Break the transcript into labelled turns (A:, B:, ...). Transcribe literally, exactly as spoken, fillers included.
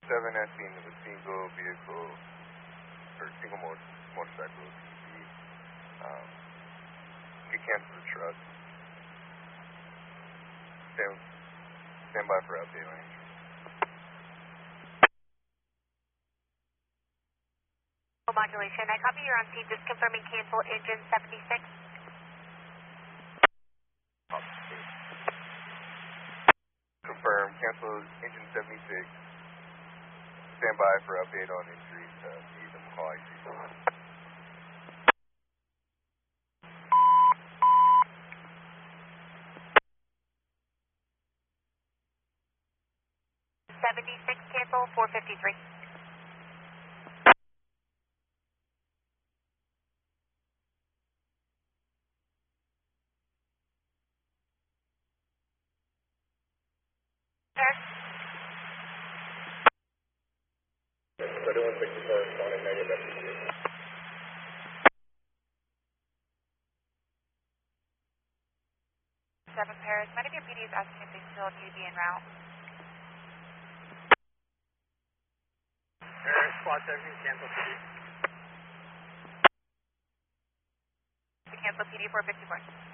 A: seven as seen of a single vehicle, or single motor, motorcycle, T V. Um, you can cancel the truck. Stand, stand by for update on entry.
B: Modulation. I copy you're on scene. Just confirming cancel engine seventy-six.
A: Confirm, cancel engine seventy-six. Stand by for update on entry. Uh, need them call I C.
B: seventy-six cancel, four fifty-three.
A: thirty-one sixty-four, responding negative F T C.
B: seven Paris. Many of your P D is asking if they still need to be en route.
C: Paris, squad seventeen, cancel P D.
B: To cancel P D four fifty-four.